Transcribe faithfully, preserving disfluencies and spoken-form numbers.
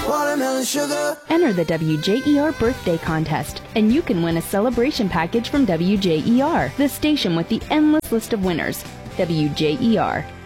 watermelon sugar. Enter the W J E R birthday contest, and you can win a celebration package from W J E R, the station with the endless list of winners. W J E R,